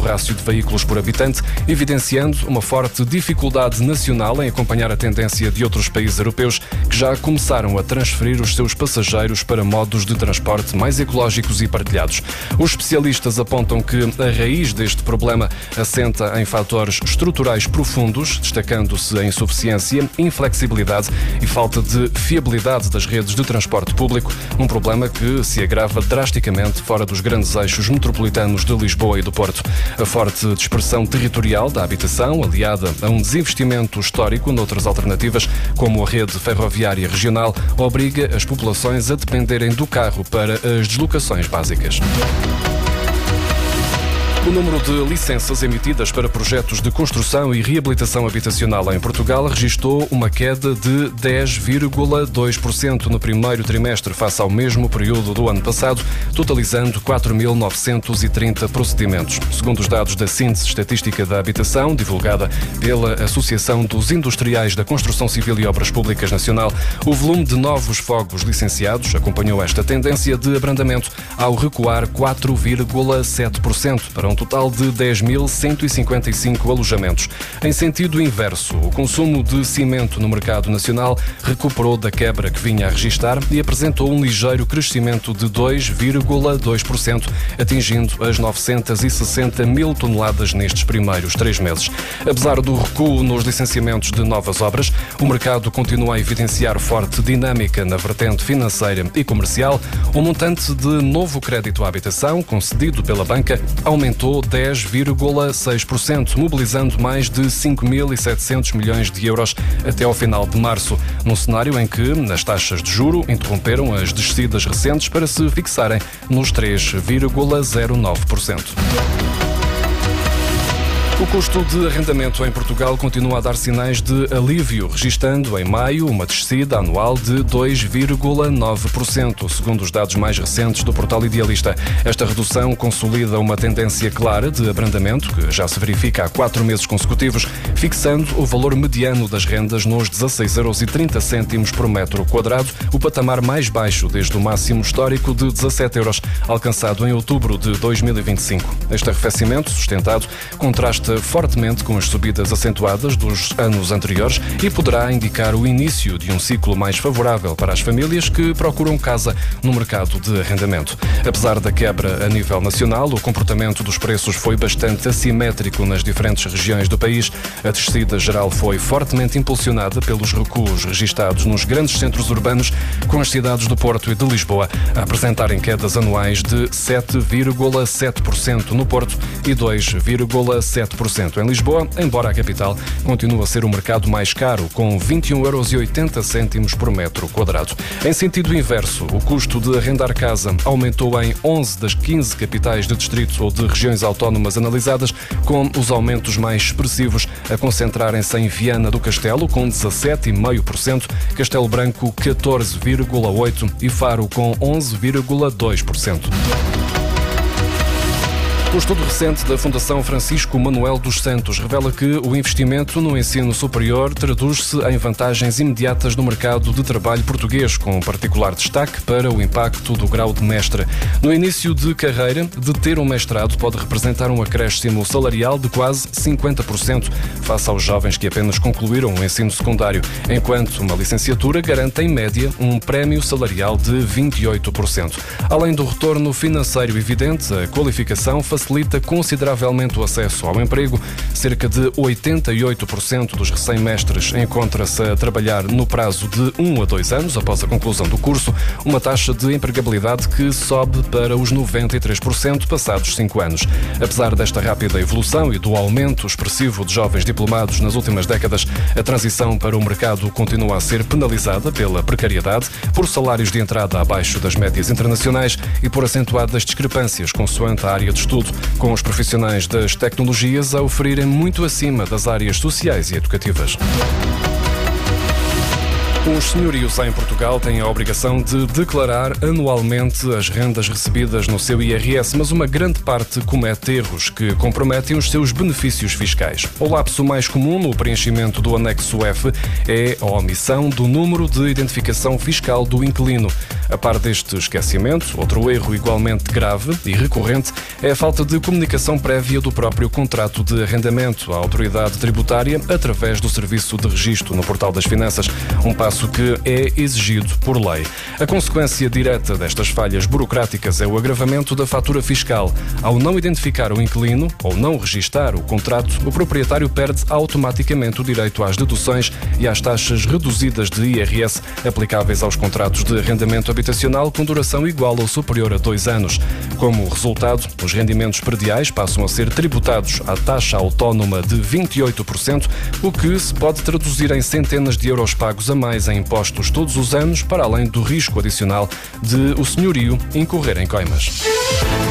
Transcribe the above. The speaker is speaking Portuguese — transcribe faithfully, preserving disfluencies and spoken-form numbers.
rácio de veículos por habitante, evidenciando uma forte dificuldade nacional em acompanhar a tendência de outros países europeus que já começaram a transferir os seus passageiros para modos de transporte mais ecológicos e partilhados. Os especialistas apontam que a raiz deste problema assenta em fatores estruturais profundos, destacando-se a insuficiência, inflexibilidade e falta de fiabilidade das redes de transporte público, um problema que se agrava drasticamente fora dos grandes eixos metropolitanos de Lisboa e do Porto. A forte dispersão territorial da habitação, aliada a um desinvestimento histórico noutras alternativas, como a rede ferroviária regional, obriga as populações a dependerem do carro para as deslocações básicas. O número de licenças emitidas para projetos de construção e reabilitação habitacional em Portugal registrou uma queda de dez vírgula dois por cento no primeiro trimestre face ao mesmo período do ano passado, totalizando quatro mil novecentos e trinta procedimentos. Segundo os dados da Síntese Estatística da Habitação, divulgada pela Associação dos Industriais da Construção Civil e Obras Públicas Nacional, o volume de novos fogos licenciados acompanhou esta tendência de abrandamento ao recuar quatro vírgula sete por cento para um total de dez mil cento e cinquenta e cinco alojamentos. Em sentido inverso, o consumo de cimento no mercado nacional recuperou da quebra que vinha a registrar e apresentou um ligeiro crescimento de dois vírgula dois por cento, atingindo as novecentos e sessenta mil toneladas nestes primeiros três meses. Apesar do recuo nos licenciamentos de novas obras, o mercado continua a evidenciar forte dinâmica na vertente financeira e comercial. O montante de novo crédito à habitação concedido pela banca aumentou dez vírgula seis por cento, mobilizando mais de cinco mil e setecentos milhões de euros até ao final de março, num cenário em que as taxas de juro interromperam as descidas recentes para se fixarem nos três vírgula zero nove por cento. O custo de arrendamento em Portugal continua a dar sinais de alívio, registando em maio uma descida anual de dois vírgula nove por cento, segundo os dados mais recentes do portal Idealista. Esta redução consolida uma tendência clara de abrandamento, que já se verifica há quatro meses consecutivos, fixando o valor mediano das rendas nos dezasseis euros e trinta cêntimos por metro quadrado, o patamar mais baixo desde o máximo histórico de dezassete euros, alcançado em outubro de dois mil e vinte e cinco. Este arrefecimento sustentado contrasta fortemente com as subidas acentuadas dos anos anteriores e poderá indicar o início de um ciclo mais favorável para as famílias que procuram casa no mercado de arrendamento. Apesar da quebra a nível nacional, o comportamento dos preços foi bastante assimétrico nas diferentes regiões do país. A descida geral foi fortemente impulsionada pelos recuos registados nos grandes centros urbanos, com as cidades do Porto e de Lisboa a apresentarem quedas anuais de sete vírgula sete por cento no Porto e dois vírgula sete por cento em Lisboa, embora a capital continue a ser o mercado mais caro, com vinte e um euros e oitenta cêntimos por metro quadrado. Em sentido inverso, o custo de arrendar casa aumentou em onze das quinze capitais de distrito ou de regiões autónomas analisadas, com os aumentos mais expressivos a concentrarem-se em Viana do Castelo, com dezassete vírgula cinco por cento, Castelo Branco catorze vírgula oito por cento e Faro com onze vírgula dois por cento. O estudo recente da Fundação Francisco Manuel dos Santos revela que o investimento no ensino superior traduz-se em vantagens imediatas no mercado de trabalho português, com particular destaque para o impacto do grau de mestre. No início de carreira, de ter um mestrado pode representar um acréscimo salarial de quase cinquenta por cento face aos jovens que apenas concluíram o ensino secundário, enquanto uma licenciatura garante, em média, um prémio salarial de vinte e oito por cento. Além do retorno financeiro evidente, a qualificação facilita consideravelmente o acesso ao emprego. Cerca de oitenta e oito por cento dos recém-mestres encontra-se a trabalhar no prazo de um a dois anos após a conclusão do curso, uma taxa de empregabilidade que sobe para os noventa e três por cento passados cinco anos. Apesar desta rápida evolução e do aumento expressivo de jovens diplomados nas últimas décadas, a transição para o mercado continua a ser penalizada pela precariedade, por salários de entrada abaixo das médias internacionais e por acentuadas discrepâncias consoante a área de estudo, com os profissionais das tecnologias a oferirem muito acima das áreas sociais e educativas. Os senhorios em Portugal têm a obrigação de declarar anualmente as rendas recebidas no seu I R S, mas uma grande parte comete erros que comprometem os seus benefícios fiscais. O lapso mais comum no preenchimento do anexo F é a omissão do número de identificação fiscal do inquilino. A par deste esquecimento, outro erro igualmente grave e recorrente é a falta de comunicação prévia do próprio contrato de arrendamento à autoridade tributária através do serviço de registro no Portal das Finanças, um passo que é exigido por lei. A consequência direta destas falhas burocráticas é o agravamento da fatura fiscal. Ao não identificar o inquilino ou não registar o contrato, o proprietário perde automaticamente o direito às deduções e às taxas reduzidas de I R S aplicáveis aos contratos de arrendamento habitacional com duração igual ou superior a dois anos. Como resultado, os rendimentos prediais passam a ser tributados à taxa autónoma de vinte e oito por cento, o que se pode traduzir em centenas de euros pagos a mais em impostos todos os anos, para além do risco adicional de o senhorio incorrer em coimas.